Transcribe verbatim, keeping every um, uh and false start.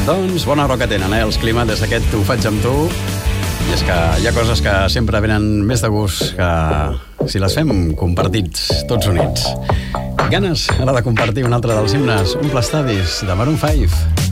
Doncs bona hora que tenen, eh, els Clima, des d'aquest Ho faig amb tu. I és que hi ha coses que sempre venen més de gust que si les fem compartits, tots units. Ganes ara de compartir un altre dels himnes, un plastadis de Maroon five.